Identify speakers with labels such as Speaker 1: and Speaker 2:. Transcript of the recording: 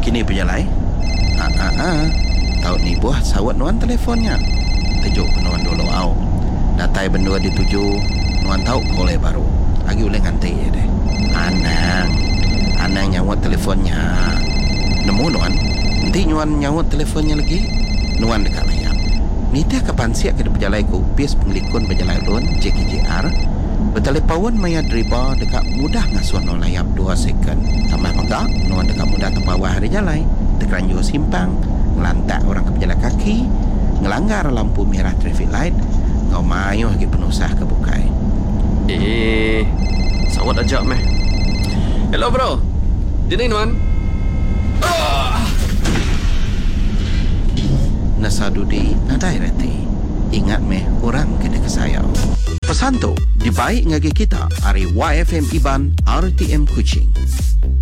Speaker 1: Kini penjalai. Tahu ni buah sawat nuan telefonnya. Tejuk ke nuan dulu au. Datai bendua dituju nuan tahu kolej baru. Lagi boleh nganti ya deh. Anang nyawat teleponnya. Nemu nuan. Nanti nuan nyawat teleponnya lagi. Nuan dekat layar. Nita kapan siap ke penjalai ku pis penglikun penjalai lon JKJR. Bertelepawan maya driba dekat mudah ngasuh no layap 2 second. Tambah megak nuan dekat mudah terpawah hari jalai. Terkeranjur simpang, ngelantak orang ke pejalan kaki, ngelanggar lampu merah traffic light, ngau mayuh lagi penusah ke bukai.
Speaker 2: Sawat ajak meh. Hello bro. Dini nuan.
Speaker 1: Nasadudi nadai reti. Ingat meh orang kena kesayang. Pesan tu dibaik ngagi kita hari YFM Iban RTM Kuching.